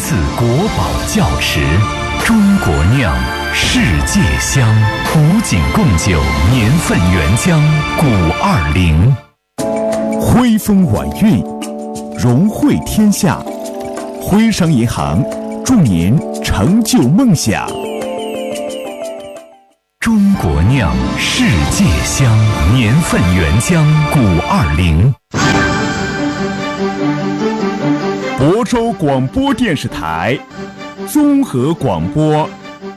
次国宝窖池，中国酿，世界香，古井贡酒年份原浆520， 徽风晚韵，融汇天下。徽商银行祝您成就梦想。 中国酿，世界香，年份原浆520。 亳州广播电视台综合广播。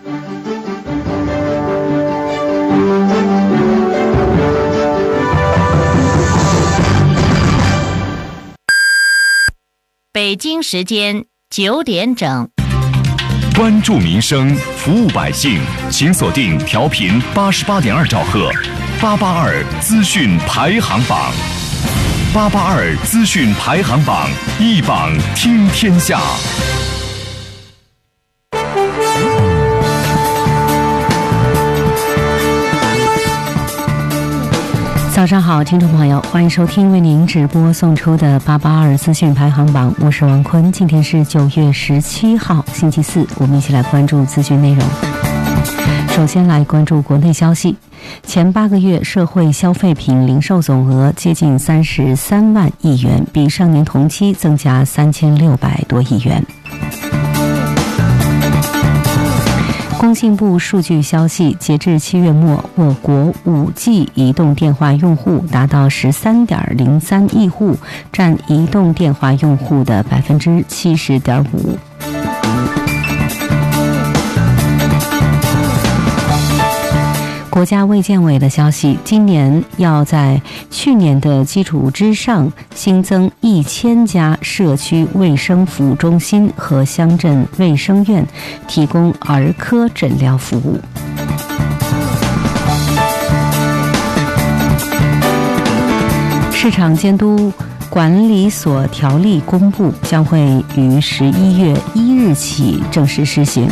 北京时间9点整。 关注民生，服务百姓，请锁定调频88.2兆赫，882资讯排行榜，882资讯排行榜，一榜听天下。 早上好，听众朋友，欢迎收听为您直播送出的882资讯排行榜，我是王坤。今天是9月17号，星期四，我们一起来关注资讯内容。首先来关注国内消息，前8个月社会消费品零售总额接近33万亿元，比上年同期增加3600多亿元。工信部数据消息，截至7月末，我国 5G 移动电话用户达到 13.03 亿户，占移动电话用户的 70.5%。国家卫健委的消息，今年要在去年的基础之上新增1000家社区卫生服务中心和乡镇卫生院，提供儿科诊疗服务。市场监督管理所条例公布，将会于11月1日起正式施行。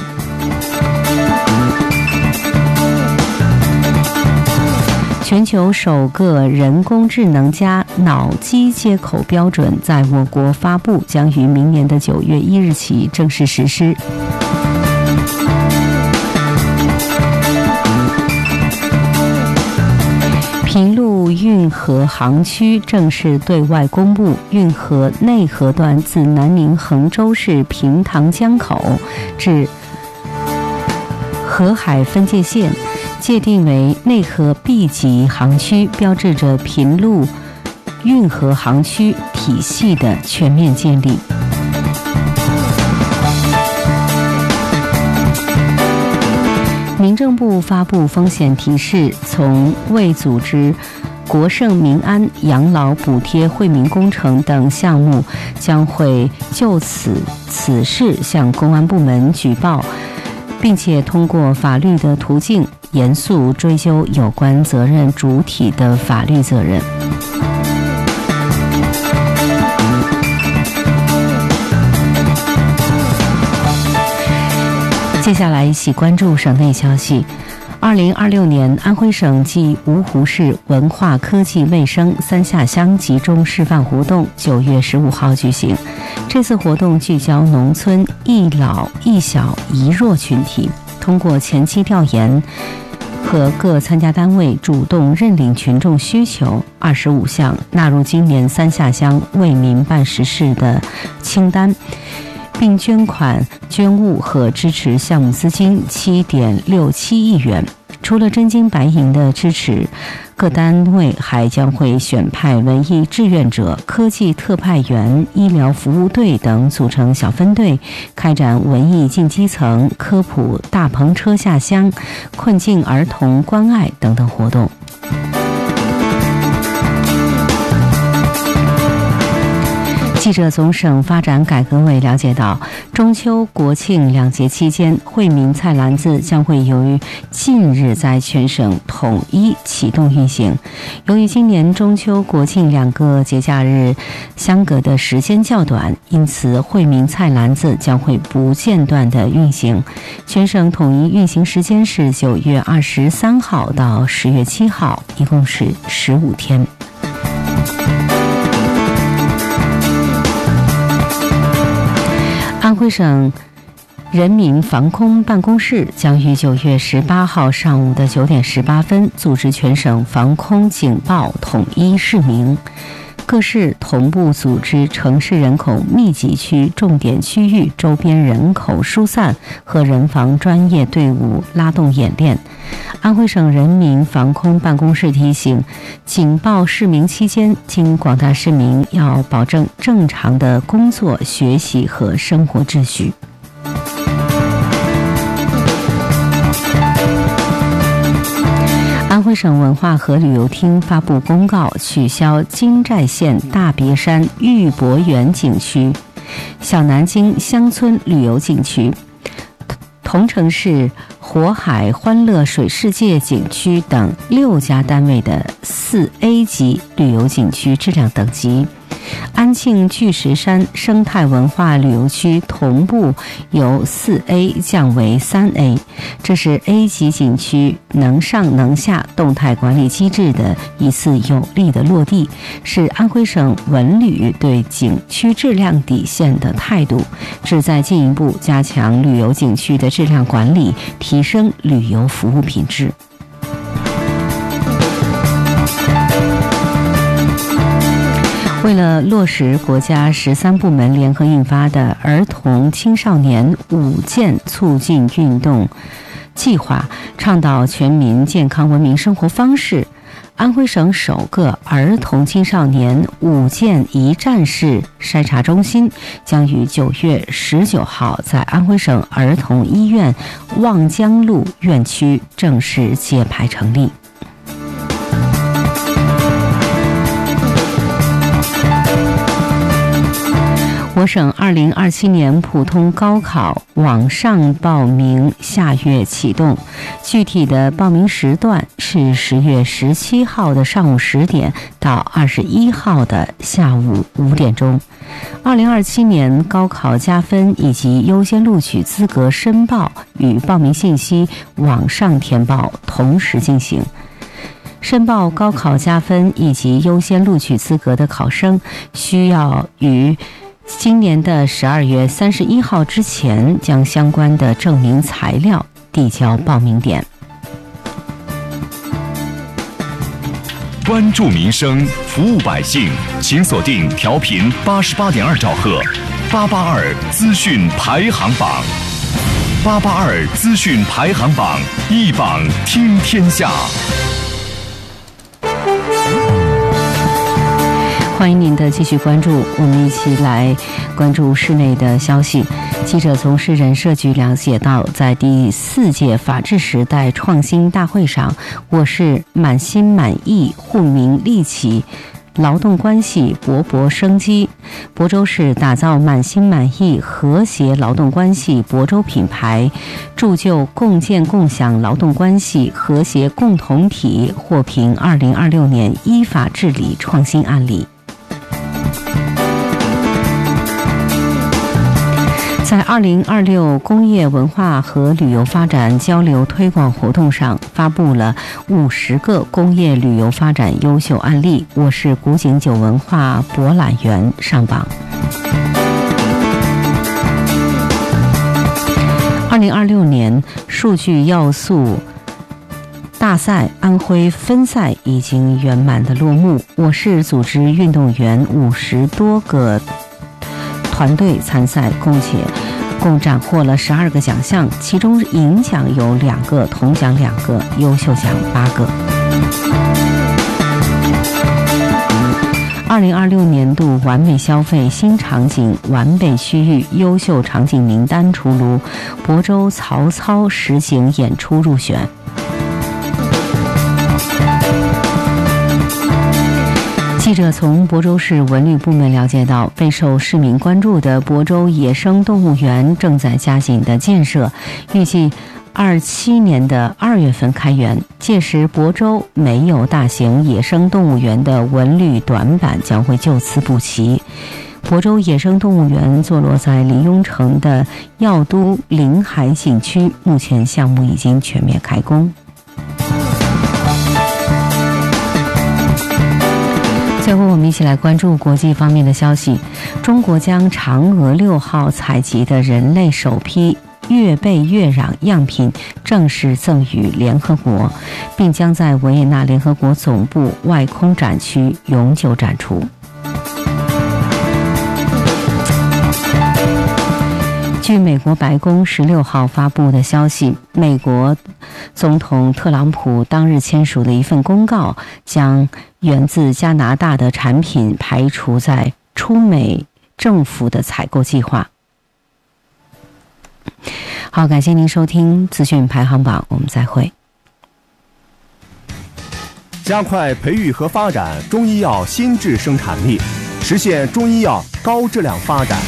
全球首个人工智能加脑机接口标准在我国发布，将于明年的9月1日起正式实施。平陆运河航区正式对外公布，运河内河段自南宁衡州市平塘江口至河海分界线界定为内河 B 级航区，标志着平陆运河航区体系的全面建立。民政部发布风险提示，从未组织国盛民安养老补贴惠民工程等项目，将会就此事向公安部门举报，并且通过法律的途径严肃追究有关责任主体的法律责任。接下来一起关注省内消息。2026年安徽省暨芜湖市文化科技卫生3下乡集中示范活动9月15号举行。这次活动聚焦农村一老一小一弱群体，通过前期调研和各参加单位主动认领群众需求25项，纳入今年3下乡为民办实事的清单，并捐款捐物和支持项目资金7.67亿元。除了真金白银的支持，各单位还将会选派文艺志愿者、科技特派员、医疗服务队等组成小分队，开展文艺进基层、科普大篷车下乡、困境儿童关爱等等活动。记者从省发展改革委了解到，中秋国庆2节期间，惠民菜篮子将会由于近日在全省统一启动运行。由于今年中秋国庆2个节假日相隔的时间较短，因此惠民菜篮子将会不间断的运行。全省统一运行时间是9月23号到10月7号，一共是15天。 安徽省人民防空办公室将于9月18号上午的9点18分组织全省防空警报统一示明，各市同步组织城市人口密集区、重点区域周边人口疏散和人防专业队伍拉动演练。安徽省人民防空办公室提醒，警报示明期间，请广大市民要保证正常的工作、学习和生活秩序。安徽省文化和旅游厅发布公告，取消金寨县大别山玉博园景区、小南京乡村旅游景区、桐城市火海欢乐水世界景区等6家单位的4A 级旅游景区质量等级。安庆巨石山生态文化旅游区同步由4A 降为3A， 这是 A 级景区能上能下动态管理机制的一次有力的落地，是安徽省文旅对景区质量底线的态度，旨在进一步加强旅游景区的质量管理，提升旅游服务品质。为了落实国家13部门联合印发的儿童青少年5健促进运动计划，倡导全民健康文明生活方式，安徽省首个儿童青少年5健一站式筛查中心将于9月19号在安徽省儿童医院望江路院区正式揭牌成立。我省2027年普通高考网上报名下月启动，具体的报名时段是10月17号的上午10点到21号的下午5点钟。2027年高考加分以及优先录取资格申报与报名信息网上填报同时进行。申报高考加分以及优先录取资格的考生，需要于今年的12月31号之前将相关的证明材料递交报名点。 关注民生，服务百姓，请锁定调频88.2兆赫，882资讯排行榜，882资讯排行榜，一榜听天下。 欢迎您的继续关注，我们一起来关注市内的消息。记者从市人社局了解到，在第4届法治时代创新大会上，我市满心满意，户民利企，劳动关系勃勃生机。亳州市打造满心满意和谐劳动关系亳州品牌，铸就共建共享劳动关系和谐共同体，获评2026年依法治理创新案例。在2026工业文化和旅游发展交流推广活动上，发布了50个工业旅游发展优秀案例，我市古井酒文化博览园上榜。2026年数据要素大赛安徽分赛已经圆满的落幕，我市组织运动员50多个团队参赛，共斩获了12个奖项，其中银奖有2个，铜奖2个，优秀奖8个。2026年度完美消费新场景完美区域优秀场景名单出炉，亳州曹操实景演出入选。记者从亳州市文旅部门了解到，备受市民关注的亳州野生动物园正在加紧的建设，预计27年的2月份开园，届时亳州没有大型野生动物园的文旅短板将会就此补齐。亳州野生动物园坐落在临邕城的耀都临海景区，目前项目已经全面开工。 最后，我们一起来关注国际方面的消息。中国将嫦娥6号采集的人类首批月背月壤样品正式赠予联合国，并将在维也纳联合国总部外空展区永久展出。据美国白宫16号发布的消息，美国总统特朗普当日签署的一份公告，将源自加拿大的产品排除在出美政府的采购计划。好，感谢您收听资讯排行榜，我们再会。 加快培育和发展中医药新质生产力，实现中医药高质量发展。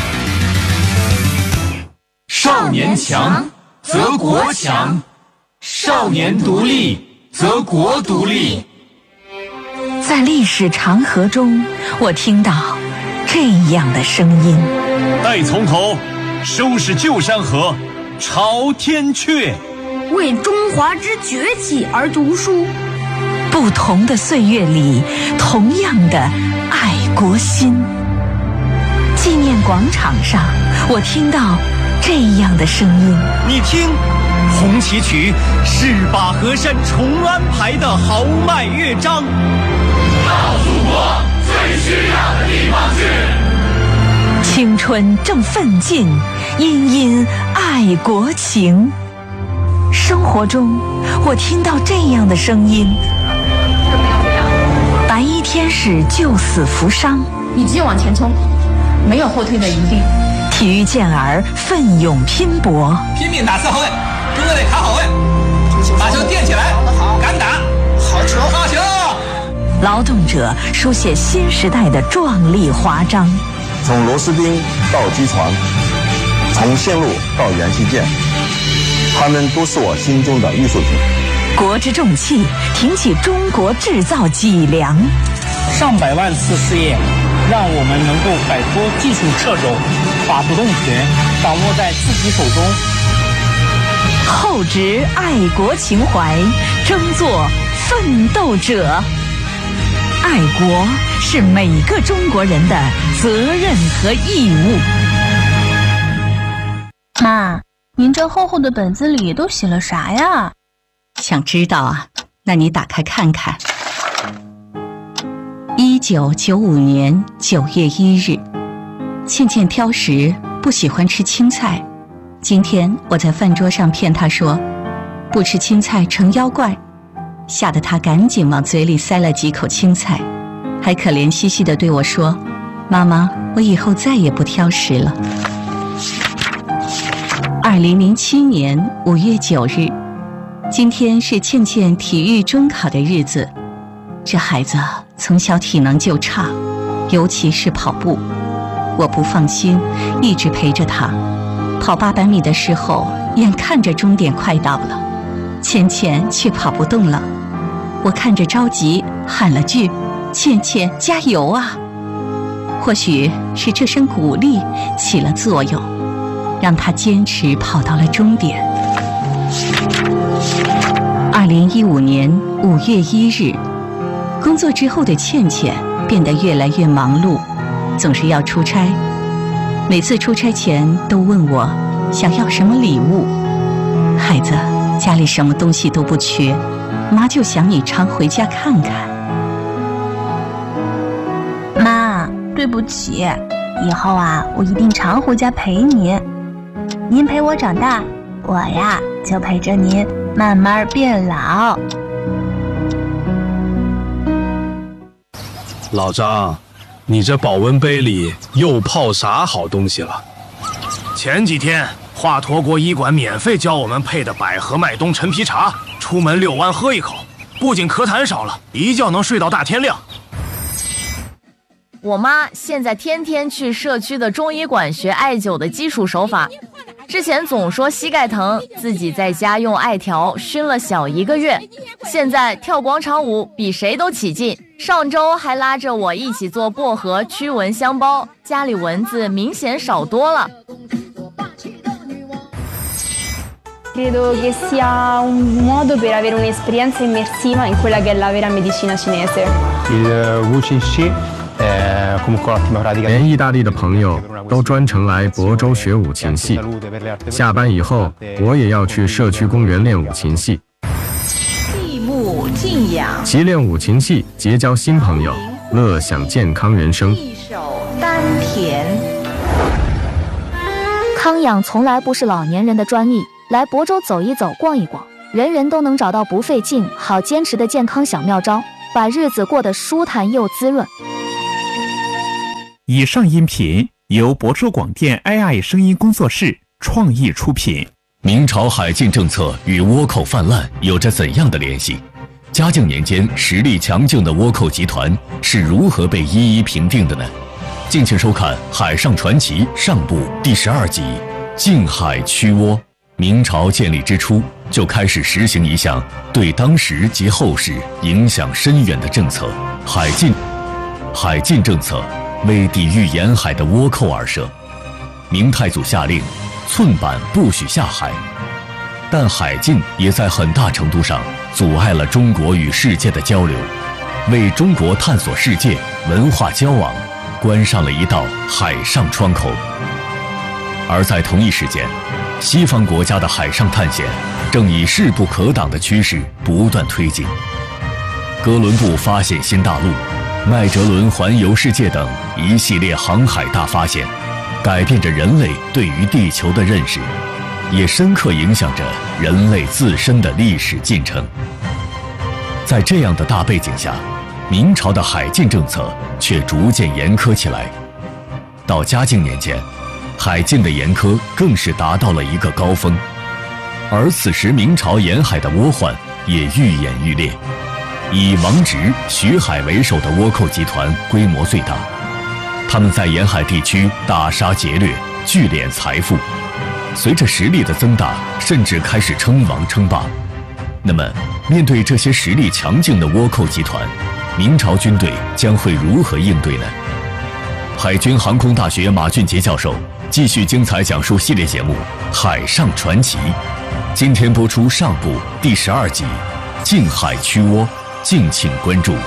少年强则国强，少年独立则国独立。 在历史长河中，我听到这样的声音： 待从头，收拾旧山河，朝天阙。 为中华之崛起而读书。 不同的岁月里，同样的爱国心。纪念广场上，我听到这样的声音： 你听，红旗曲是把河山重安排的豪迈乐章。到祖国最需要的地方去。 青春正奋进，殷殷爱国情。生活中，我听到这样的声音：白衣天使救死扶伤， 你只有往前冲，没有后退的余地。 体育健儿奋勇拼搏， 拼命打四号位，哥哥得卡好位，把球垫起来，敢打，好球，好球！ 劳动者书写新时代的壮丽华章。 从螺丝钉到机床，从线路到元器件，它们都是我心中的艺术品。 国之重器，挺起中国制造脊梁。 上百万次试验，让我们能够摆脱技术掣肘，把主动权掌握在自己手中。 厚植爱国情怀，争做奋斗者。爱国是每个中国人的责任和义务。 妈，您这厚厚的本子里都写了啥呀？ 想知道啊？那你打开看看。1995年9月1日，倩倩挑食，不喜欢吃青菜。今天我在饭桌上骗她说，不吃青菜成妖怪，吓得她赶紧往嘴里塞了几口青菜，还可怜兮兮地对我说：“妈妈，我以后再也不挑食了。”2007年5月9日，今天是倩倩体育中考的日子。这孩子从小体能就差，尤其是跑步。我不放心，一直陪着他。跑800米的时候，眼看着终点快到了，倩倩却跑不动了。我看着着急，喊了句：“倩倩，加油啊！”或许是这声鼓励起了作用，让她坚持跑到了终点。2015年5月1日，工作之后的倩倩变得越来越忙碌，总是要出差。每次出差前都问我想要什么礼物。孩子，家里什么东西都不缺，妈就想你常回家看看。 妈，对不起，以后啊，我一定常回家陪您。您陪我长大，我呀就陪着您慢慢变老。 老张，你这保温杯里又泡啥好东西了？ 前几天华佗国医馆免费教我们配的百合麦冬陈皮茶，出门遛弯喝一口，不仅咳痰少了，一觉能睡到大天亮。 我妈现在天天去社区的中医馆学艾灸的基础手法，之前总说膝盖疼，自己在家用艾条熏了小1个月，现在跳广场舞比谁都起劲。上周还拉着我一起做薄荷驱蚊香包，家里蚊子明显少多了。 Credo che sia un modo per avere un'esperienza immersiva in quella che è la vera medicina cinese. 连意大利的朋友都专程来亳州学五禽戏。下班以后，我也要去社区公园练五禽戏。 闭目静养， 习练五禽戏，结交新朋友，乐享健康人生。 一手丹田。 康养从来不是老年人的专利，来亳州走一走、逛一逛，人人都能找到不费劲、好坚持的健康小妙招，把日子过得舒坦又滋润。 以上音频由亳州广电 AI 声音工作室创意出品。 明朝海禁政策与倭寇泛滥有着怎样的联系？嘉靖年间实力强劲的倭寇集团是如何被一一平定的呢？敬请收看《海上传奇》上部第12集《禁海驱倭》。明朝建立之初就开始实行一项对当时及后世影响深远的政策——海禁。海禁政策为抵御沿海的倭寇而设。明太祖下令，寸板不许下海。但海禁也在很大程度上阻碍了中国与世界的交流，为中国探索世界、文化交往关上了一道海上窗口。而在同一时间，西方国家的海上探险正以势不可挡的趋势不断推进。哥伦布发现新大陆，麦哲伦环游世界等一系列航海大发现，改变着人类对于地球的认识，也深刻影响着人类自身的历史进程。在这样的大背景下，明朝的海禁政策却逐渐严苛起来。到嘉靖年间，海禁的严苛更是达到了一个高峰，而此时明朝沿海的倭患也愈演愈烈。以王直、徐海为首的倭寇集团规模最大，他们在沿海地区大杀劫掠，聚敛财富，随着实力的增大，甚至开始称王称霸。那么，面对这些实力强劲的倭寇集团，明朝军队将会如何应对呢？海军航空大学马俊杰教授继续精彩讲述系列节目《海上传奇》，今天播出上部第12集《禁海驱倭》，敬请关注。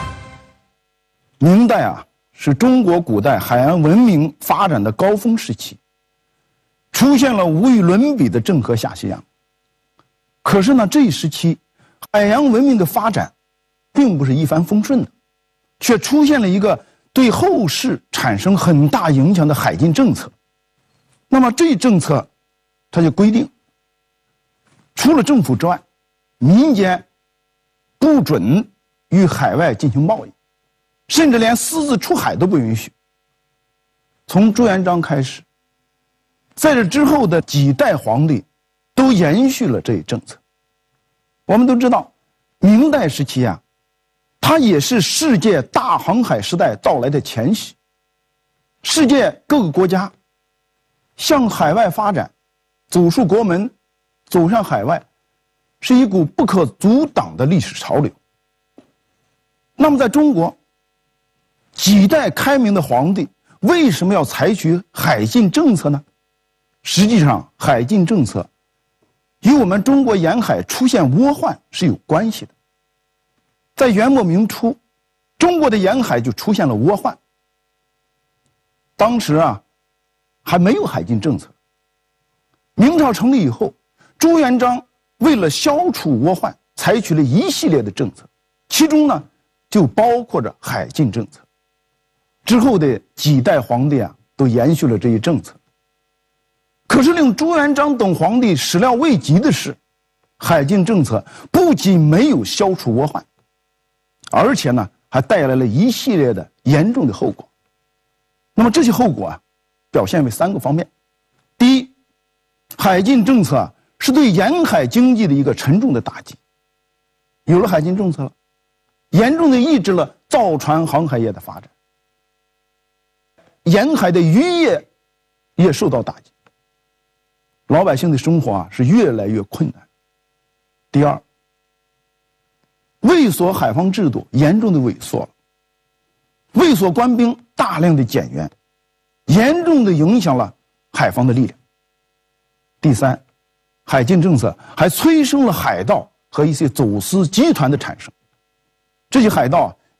明代啊，是中国古代海洋文明发展的高峰时期，出现了无与伦比的郑和下西洋。可是呢，这一时期海洋文明的发展并不是一帆风顺的，却出现了一个对后世产生很大影响的海禁政策。那么这一政策它就规定，除了政府之外，民间不准与海外进行贸易，甚至连私自出海都不允许。从朱元璋开始，在这之后的几代皇帝都延续了这一政策。我们都知道，明代时期啊，它也是世界大航海时代到来的前夕。世界各个国家向海外发展，走出国门，走向海外，是一股不可阻挡的历史潮流。那么在中国，几代开明的皇帝为什么要采取海禁政策呢？实际上，海禁政策与我们中国沿海出现倭患是有关系的。在元末明初，中国的沿海就出现了倭患。当时啊，还没有海禁政策。明朝成立以后，朱元璋为了消除倭患，采取了一系列的政策，其中呢，就包括着海禁政策。之后的几代皇帝啊，都延续了这一政策。可是令朱元璋等皇帝始料未及的是，海禁政策不仅没有消除倭患，而且呢，还带来了一系列的严重的后果。那么这些后果啊，表现为3个方面。第一，海禁政策是对沿海经济的一个沉重的打击。有了海禁政策了，严重的抑制了造船航海业的发展，沿海的渔业也受到打击，老百姓的生活啊是越来越困难。第二，卫所海防制度严重的萎缩了，卫所官兵大量的减员，严重的影响了海防的力量。第三，海禁政策还催生了海盗和一些走私集团的产生。这些海盗与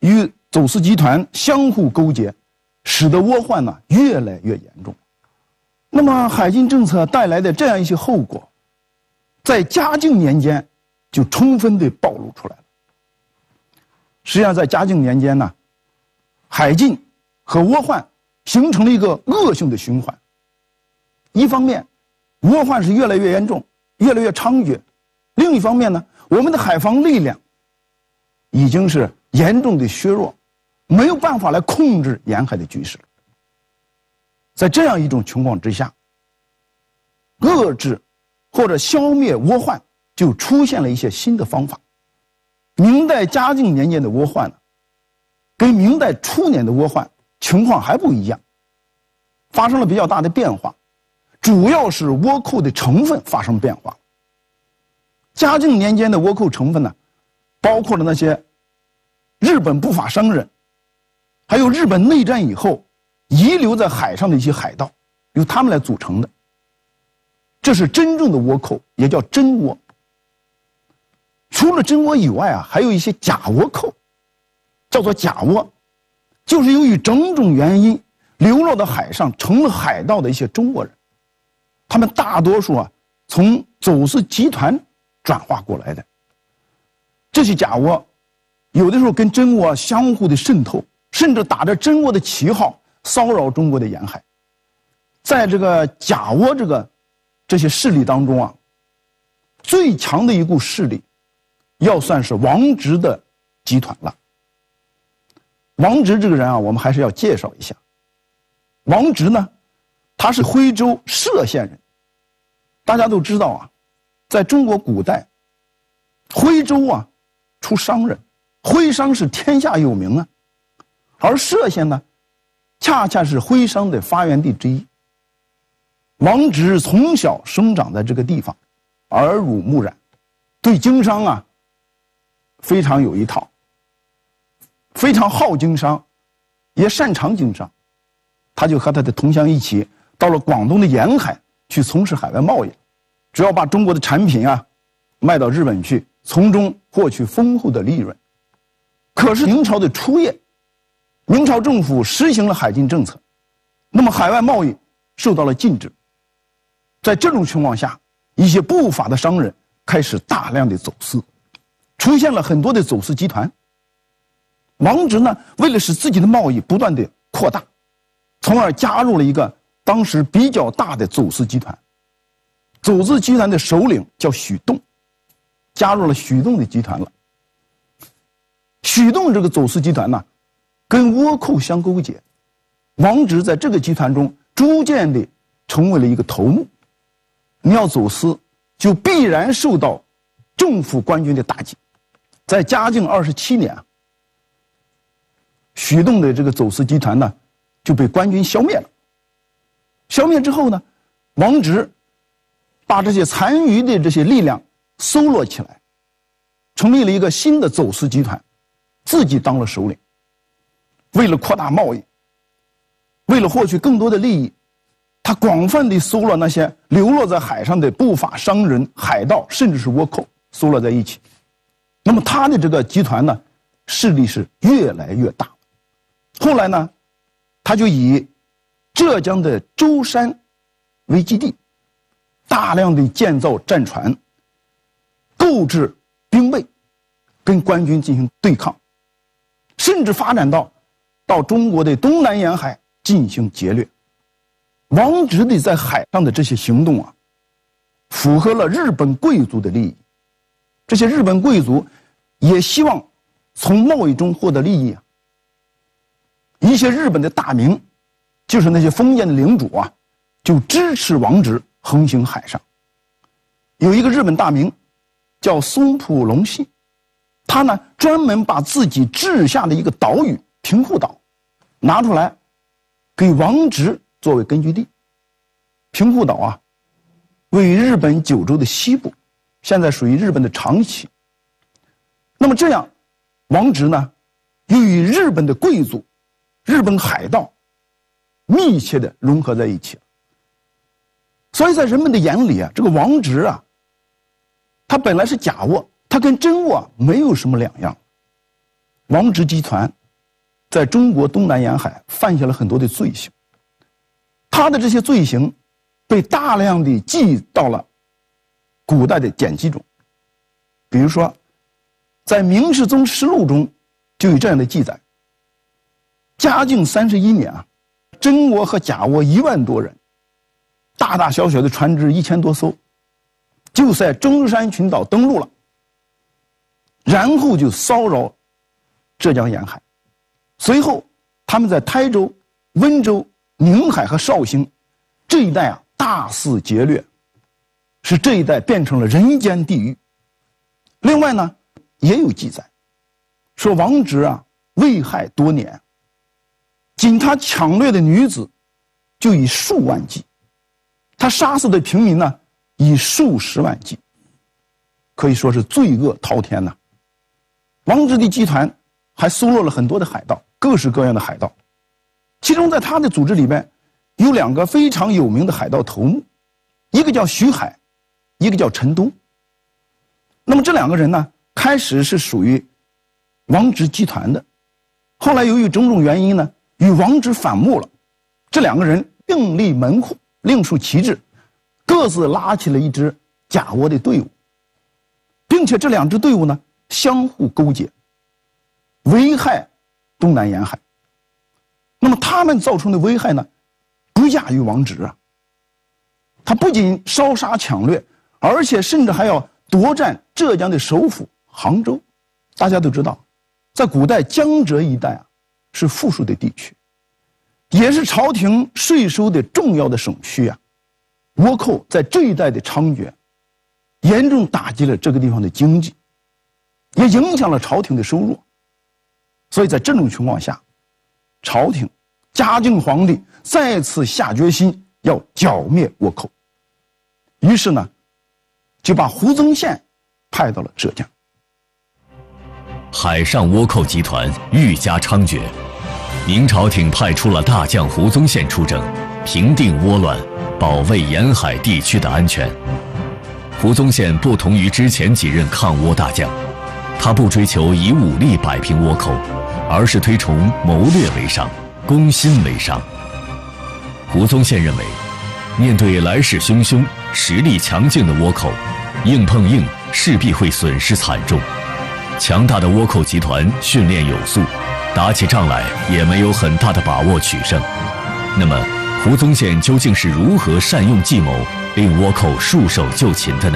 走私集团相互勾结，使得倭患呢越来越严重。那么海禁政策带来的这样一些后果，在嘉靖年间就充分地暴露出来了。实际上，在嘉靖年间呢，海禁和倭患形成了一个恶性的循环。一方面，倭患是越来越严重，越来越猖獗；另一方面呢，我们的海防力量已经是严重的削弱，没有办法来控制沿海的局势了。在这样一种情况之下，遏制或者消灭倭患就出现了一些新的方法。明代嘉靖年间的倭患呢，跟明代初年的倭患情况还不一样，发生了比较大的变化，主要是倭寇的成分发生变化。嘉靖年间的倭寇成分呢，包括了那些日本不法商人，还有日本内战以后遗留在海上的一些海盗，由他们来组成的。这是真正的倭寇，也叫真倭。除了真倭以外啊，还有一些假倭寇，叫做假倭，就是由于种种原因流落到海上成了海盗的一些中国人。他们大多数啊从走私集团转化过来的。这些假倭有的时候跟真倭相互的渗透，甚至打着真倭的旗号骚扰中国的沿海。在这个假倭这些势力当中啊，最强的一股势力要算是王直的集团了。王直这个人啊，我们还是要介绍一下。王直呢，他是徽州歙县人。大家都知道啊，在中国古代，徽州啊出商人，徽商是天下有名啊，而歙县呢，恰恰是徽商的发源地之一。王直从小生长在这个地方，耳濡目染，对经商啊非常有一套，非常好经商，也擅长经商。他就和他的同乡一起到了广东的沿海去从事海外贸易，只要把中国的产品啊卖到日本去，从中获取丰厚的利润。可是明朝的初叶，明朝政府实行了海禁政策，那么海外贸易受到了禁止。在这种情况下，一些不法的商人开始大量的走私，出现了很多的走私集团。王直呢，为了使自己的贸易不断的扩大，从而加入了一个当时比较大的走私集团。走私集团的首领叫许洞，加入了许洞的集团了。许洞这个走私集团呢，跟倭寇相勾结，王直在这个集团中逐渐的成为了一个头目。你要走私，就必然受到政府官军的打击。在嘉靖27年，许洞的这个走私集团呢，就被官军消灭了。消灭之后呢，王直把这些残余的这些力量搜罗起来，成立了一个新的走私集团，自己当了首领。为了扩大贸易，为了获取更多的利益，他广泛地搜罗那些流落在海上的不法商人、海盗，甚至是倭寇，搜罗在一起。那么他的这个集团呢，势力是越来越大。后来呢，他就以浙江的舟山为基地，大量的建造战船，购置兵备，跟官军进行对抗，甚至发展到中国的东南沿海进行劫掠。王直的在海上的这些行动啊，符合了日本贵族的利益。这些日本贵族也希望从贸易中获得利益啊。一些日本的大名，就是那些封建的领主啊，就支持王直横行海上。有一个日本大名叫松浦隆信，他呢专门把自己治下的一个岛屿平户岛拿出来给王直作为根据地。平户岛啊，位于日本九州的西部，现在属于日本的长崎。那么这样，王直呢，又与日本的贵族、日本海盗密切的融合在一起。所以在人们的眼里啊，这个王直啊，他本来是假倭，他跟真倭没有什么两样。王直集团在中国东南沿海犯下了很多的罪行，他的这些罪行被大量地记到了古代的典籍中。比如说在《明世宗实录》中就有这样的记载：嘉靖31年啊，真倭和假倭1万多人，大大小小的船只1000多艘，就在中山群岛登陆了，然后就骚扰浙江沿海。随后他们在台州、温州、宁海和绍兴这一带啊大肆劫掠，使这一带变成了人间地狱。另外呢，也有记载说王直啊为害多年，仅他抢掠的女子就以数万计，他杀死的平民呢以数十万计，可以说是罪恶滔天呐。王直的集团还搜罗了很多的海盗，各式各样的海盗，其中在他的组织里边有2个非常有名的海盗头目，一个叫徐海，一个叫陈东。那么这2个人呢，开始是属于王直集团的，后来由于种种原因呢，与王直反目了。这2个人另立门户，另树旗帜，各自拉起了一支假倭的队伍，并且这2支队伍呢相互勾结，危害东南沿海。那么他们造成的危害呢，不亚于王直啊。他不仅烧杀抢掠，而且甚至还要夺占浙江的首府杭州。大家都知道，在古代江浙一带啊是富庶的地区，也是朝廷税收的重要的省区啊。倭寇在这一带的猖獗，严重打击了这个地方的经济，也影响了朝廷的收入。所以在这种情况下，朝廷嘉靖皇帝再次下决心要剿灭倭寇，于是呢就把胡宗宪派到了浙江。 海上倭寇集团愈加猖獗，明朝廷派出了大将胡宗宪出征，平定倭乱，保卫沿海地区的安全。胡宗宪不同于之前几任抗倭大将，他不追求以武力摆平倭寇，而是推崇谋略为上，攻心为上。胡宗宪认为，面对来势汹汹、实力强劲的倭寇，硬碰硬势必会损失惨重。强大的倭寇集团训练有素，打起仗来也没有很大的把握取胜。那么胡宗宪究竟是如何善用计谋，令倭寇束手就擒的呢？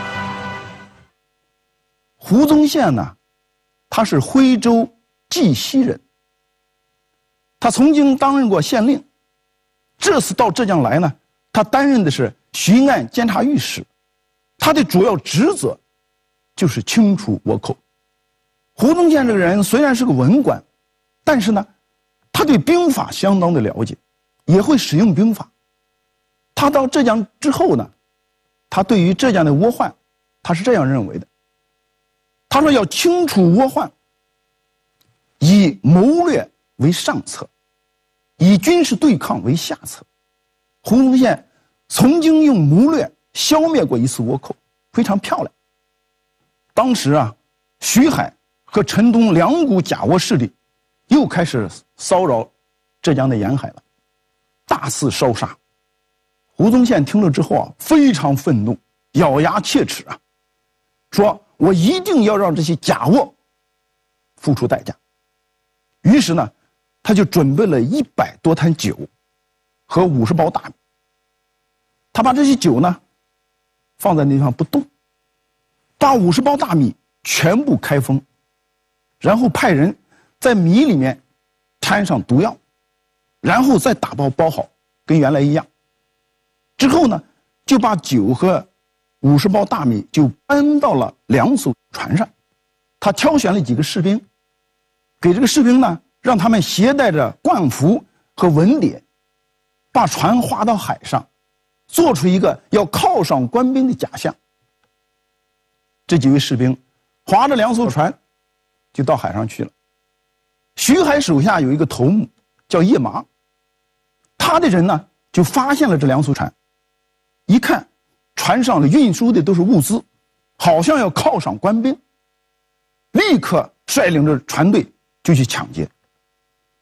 胡宗宪呢，他是徽州绩溪人，他曾经担任过县令，这次到浙江来呢，他担任的是巡按监察御史，他的主要职责就是清除倭寇。胡宗宪这个人虽然是个文官，但是呢，他对兵法相当的了解，也会使用兵法。他到浙江之后呢，他对于浙江的倭患，他是这样认为的。他说要清除倭患，以谋略为上策，以军事对抗为下策。胡宗宪曾经用谋略消灭过一次倭寇，非常漂亮。当时啊，徐海和陈东2股假倭势力又开始骚扰浙江的沿海了，大肆烧杀。胡宗宪听了之后啊，非常愤怒，咬牙切齿啊，说我一定要让这些假倭付出代价。于是呢，他就准备了100多坛酒和50包大米。他把这些酒呢放在那地方不动，把50包大米全部开封，然后派人在米里面掺上毒药，然后再打包包好，跟原来一样。之后呢，就把酒和50包大米就搬到了2艘船上。他挑选了几个士兵，给这个士兵呢，让他们携带着冠服和文牒，把船划到海上，做出一个要犒赏官兵的假象。这几位士兵划着2艘船就到海上去了。徐海手下有一个头目叫叶麻，他的人呢就发现了这2艘船，一看船上的运输的都是物资，好像要犒赏官兵，立刻率领着船队就去抢劫。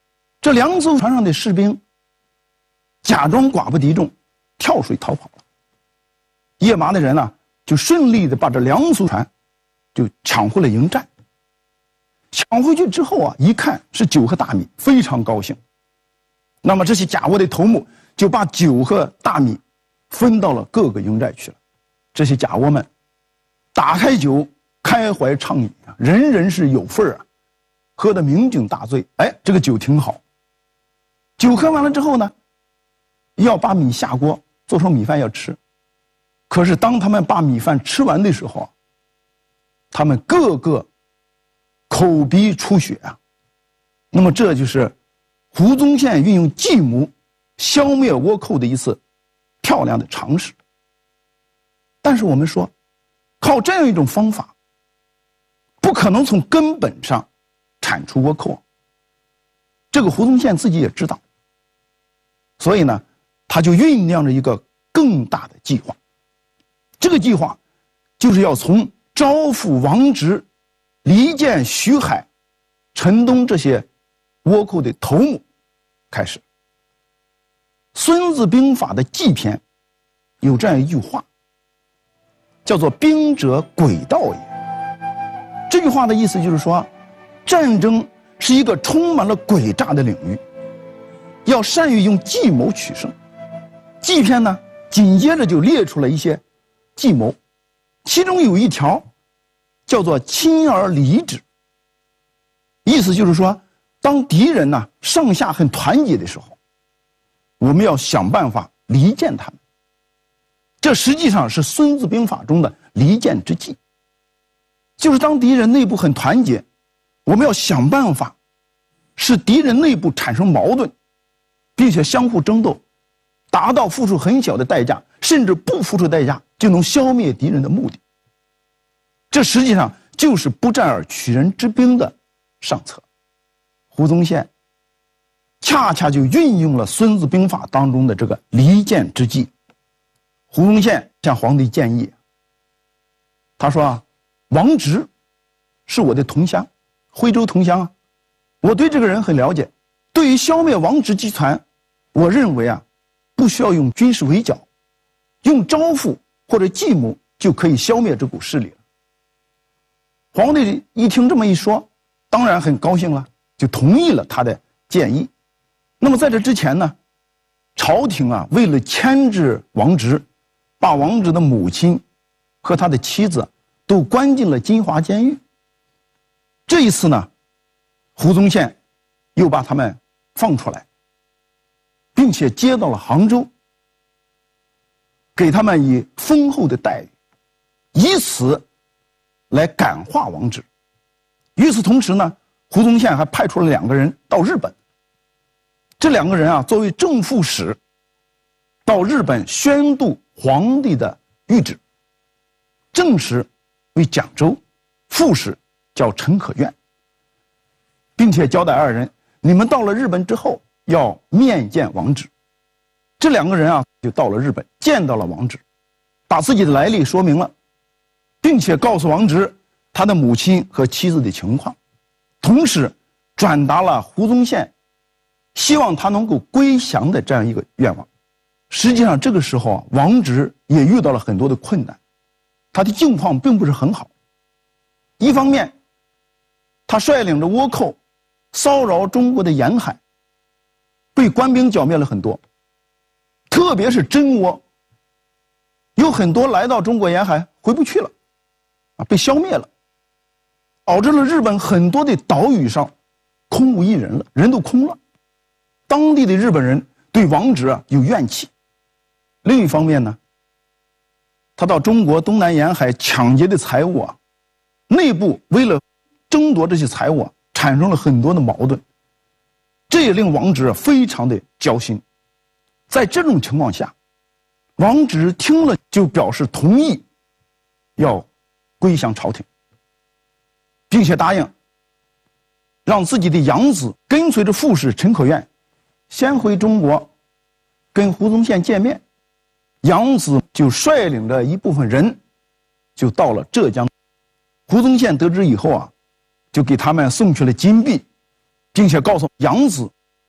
这2艘船上的士兵假装寡不敌众，跳水逃跑了。叶麻的人呢，就顺利的把这2艘船就抢回了营寨。抢回去之后啊，一看是酒和大米，非常高兴。那么这些假倭的头目就把酒和大米分到了各个营寨去了。这些假倭们打开酒，开怀畅饮啊，人人是有份啊，喝得酩酊大醉。哎，这个酒挺好。酒喝完了之后呢，要把米下锅，做成米饭要吃。可是当他们把米饭吃完的时候啊，他们个个口鼻出血啊。那么这就是胡宗宪运用计谋消灭倭寇的一次漂亮的尝试。但是我们说，靠这样一种方法，不可能从根本上铲除倭寇。这个胡宗宪自己也知道，所以呢，他就酝酿着一个更大的计划。这个计划就是要从招抚王直、黎建、徐海、陈东这些倭寇的头目开始。《孙子兵法》的纪篇有这样一句话，叫做“兵者，诡道也”。这句话的意思就是说，战争是一个充满了诡诈的领域，要善于用计谋取胜。纪篇呢，紧接着就列出了一些计谋，其中有一条叫做“亲而离之”，意思就是说，当敌人呢上下很团结的时候，我们要想办法离间他们。这实际上是《孙子兵法》中的离间之计，就是当敌人内部很团结，我们要想办法使敌人内部产生矛盾，并且相互争斗，达到付出很小的代价，甚至不付出代价就能消灭敌人的目的。这实际上就是不战而屈人之兵的上策。胡宗宪恰恰就运用了《孙子兵法》当中的这个离间之计。胡宗宪向皇帝建议，他说啊，王直是我的同乡，徽州同乡啊，我对这个人很了解。对于消灭王直集团，我认为啊，不需要用军事围剿，用招抚或者计谋就可以消灭这股势力了。皇帝一听这么一说，当然很高兴了，就同意了他的建议。那么在这之前呢，朝廷啊，为了牵制王直，把王直的母亲和他的妻子都关进了金华监狱。这一次呢，胡宗宪又把他们放出来，并且接到了杭州，给他们以丰厚的待遇，以此来感化王直。与此同时呢，胡宗宪还派出了2个人到日本。这2个人啊，作为正副使，到日本宣读皇帝的谕旨。正使为蒋周，副使叫陈可愿，并且交代2人，你们到了日本之后要面见王直。这2个人啊，就到了日本，见到了王直，把自己的来历说明了，并且告诉王直他的母亲和妻子的情况，同时转达了胡宗宪希望他能够归降的这样一个愿望。实际上这个时候啊，王直也遇到了很多的困难，他的境况并不是很好。一方面，他率领着倭寇骚扰中国的沿海，被官兵剿灭了很多，特别是真倭，有很多来到中国沿海回不去了，被消灭了，导致了日本很多的岛屿上空无一人了，人都空了。当地的日本人对王直啊有怨气。另一方面呢，他到中国东南沿海抢劫的财物啊，内部为了争夺这些财物啊，产生了很多的矛盾，这也令王直非常的焦心。在这种情况下，王直听了就表示同意要归降朝廷，并且答应让自己的养子跟随着副使陈可愿先回中国跟胡宗宪见面。养子就率领着一部分人就到了浙江。胡宗宪得知以后啊，就给他们送去了金币，并且告诉养子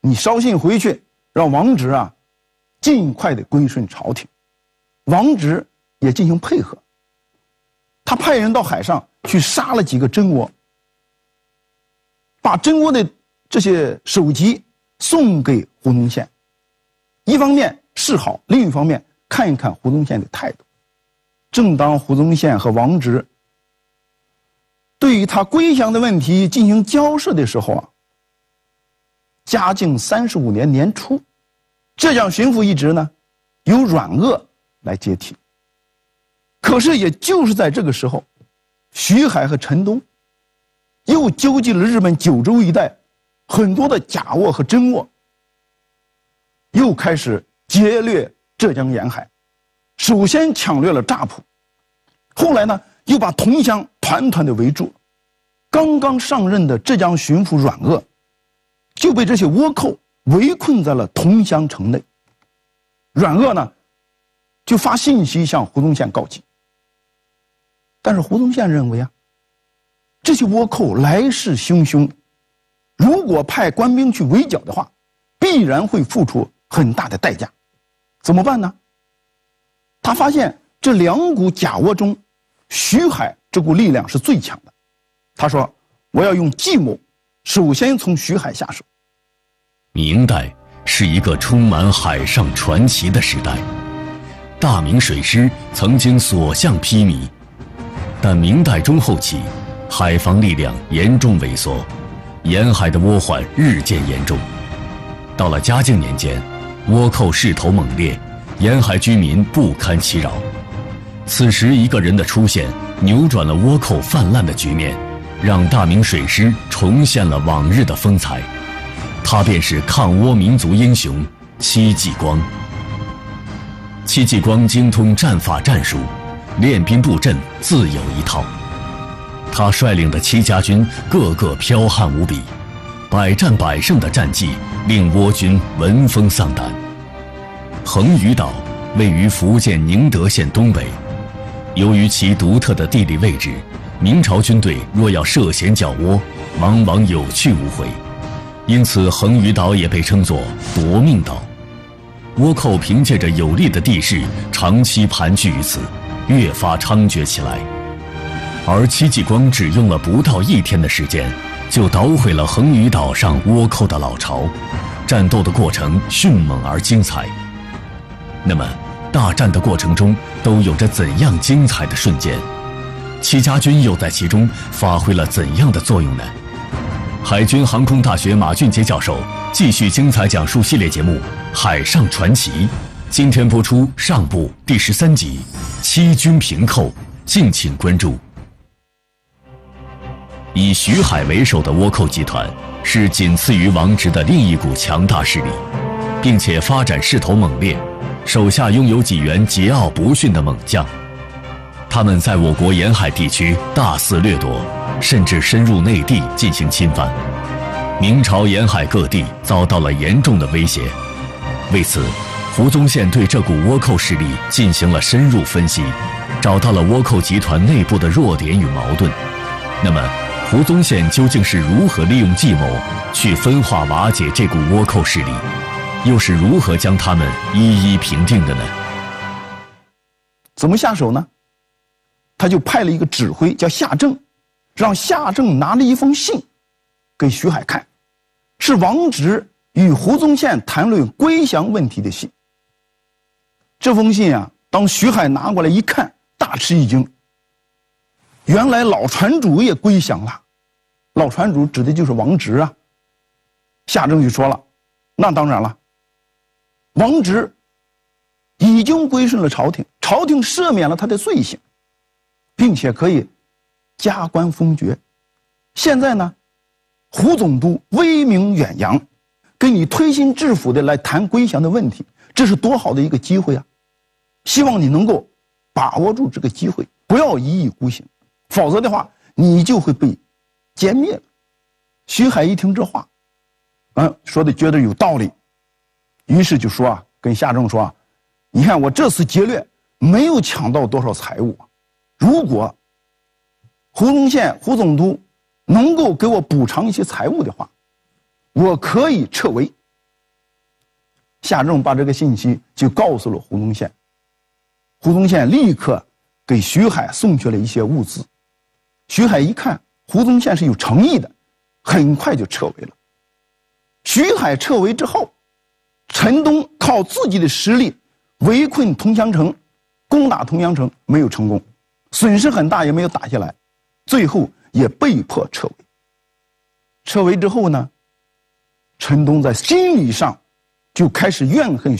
你捎信回去，让王直啊尽快的归顺朝廷。王直也进行配合，他派人到海上去杀了几个真倭，把真倭的这些首级送给胡宗宪，一方面示好，另一方面看一看胡宗宪的态度。正当胡宗宪和王直对于他归降的问题进行交涉的时候啊，嘉靖35年年初，浙江巡抚一职呢由阮鄂来接替。可是也就是在这个时候，徐海和陈东又纠集了日本九州一带很多的甲倭和真倭，又开始劫掠浙江沿海。首先抢掠了乍浦，后来呢又把桐乡团团的围住。刚刚上任的浙江巡抚阮鄂就被这些倭寇围困在了桐乡城内。阮鄂呢就发信息向胡宗宪告急，但是胡宗宪认为啊，这些倭寇来势汹汹，如果派官兵去围剿的话，必然会付出很大的代价。怎么办呢？他发现这两股甲倭中，徐海这股力量是最强的。他说：“我要用计谋，首先从徐海下手。” 明代是一个充满海上传奇的时代，大明水师曾经所向披靡，但明代中后期，海防力量严重萎缩，沿海的倭患日渐严重。到了嘉靖年间，倭寇势头猛烈，沿海居民不堪其扰。此时一个人的出现，扭转了倭寇泛滥的局面，让大明水师重现了往日的风采。他便是抗倭民族英雄戚继光。戚继光精通战法战术，练兵布阵自有一套。他率领的戚家军个个剽悍无比，百战百胜的战绩令倭军闻风丧胆。横屿岛位于福建宁德县东北，由于其独特的地理位置，明朝军队若要涉险剿倭，往往有去无回。因此横屿岛也被称作夺命岛。倭寇凭借着有利的地势，长期盘踞于此，越发猖獗起来。而戚继光只用了不到1天的时间，就捣毁了横屿岛上倭寇的老巢，战斗的过程迅猛而精彩。那么大战的过程中都有着怎样精彩的瞬间？戚家军又在其中发挥了怎样的作用呢？海军航空大学马俊杰教授继续精彩讲述系列节目《海上传奇》，今天播出上部第13集《七军平寇》，敬请关注。以徐海为首的倭寇集团是仅次于王直的另一股强大势力，并且发展势头猛烈，手下拥有几员桀骜不驯的猛将。他们在我国沿海地区大肆掠夺，甚至深入内地进行侵犯。明朝沿海各地遭到了严重的威胁。为此，胡宗宪对这股倭寇势力进行了深入分析，找到了倭寇集团内部的弱点与矛盾。那么，胡宗宪究竟是如何利用计谋去分化瓦解这股倭寇势力，又是如何将他们一一平定的呢？ 怎么下手呢？他就派了一个指挥叫夏正，让夏正拿了一封信给徐海看，是王直与胡宗宪谈论归降问题的信。这封信啊，当徐海拿过来一看，大吃一惊，原来老船主也归降了。老船主指的就是王直啊。夏正就说了，那当然了，王直已经归顺了朝廷，朝廷赦免了他的罪行，并且可以加官封爵。现在呢，胡总督威名远扬，跟你推心置腹的来谈归降的问题，这是多好的一个机会啊！希望你能够把握住这个机会，不要一意孤行，否则的话，你就会被歼灭了。徐海一听这话，说的觉得有道理，于是就说啊，跟夏正说啊，你看我这次劫掠没有抢到多少财物啊，如果胡宗宪胡总督能够给我补偿一些财物的话，我可以撤围， 夏正把这个信息就告诉了胡宗宪，胡宗宪立刻给徐海送去了一些物资。徐海一看胡宗宪是有诚意的，很快就撤围了。徐海撤围之后，陈东靠自己的实力围困桐乡城，攻打桐乡城没有成功，损失很大，也没有打下来，最后也被迫撤围。撤围之后呢，陈东在心理上就开始怨恨